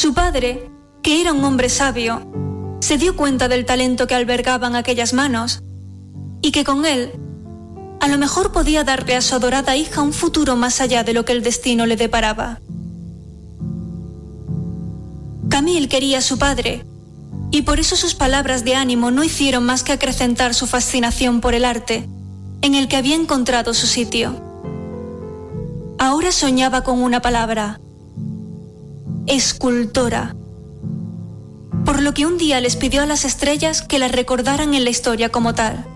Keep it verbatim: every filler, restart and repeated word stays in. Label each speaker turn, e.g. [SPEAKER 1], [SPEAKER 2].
[SPEAKER 1] Su padre, que era un hombre sabio, se dio cuenta del talento que albergaban aquellas manos y que con él a lo mejor podía darle a su adorada hija un futuro más allá de lo que el destino le deparaba. Camille quería a su padre y por eso sus palabras de ánimo no hicieron más que acrecentar su fascinación por el arte, en el que había encontrado su sitio. Ahora soñaba con una palabra: escultora. Por lo que un día les pidió a las estrellas que la recordaran en la historia como tal.